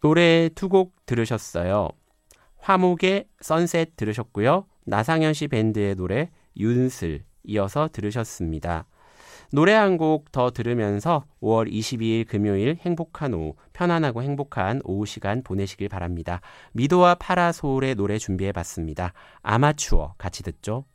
노래 두 곡 들으셨어요. 화목의 선셋 들으셨고요. 나상현 씨 밴드의 노래 윤슬 이어서 들으셨습니다. 노래 한 곡 더 들으면서 5월 22일 금요일 행복한 오후, 편안하고 행복한 오후 시간 보내시길 바랍니다. 미도와 파라솔의 노래 준비해봤습니다. 아마추어 같이 듣죠.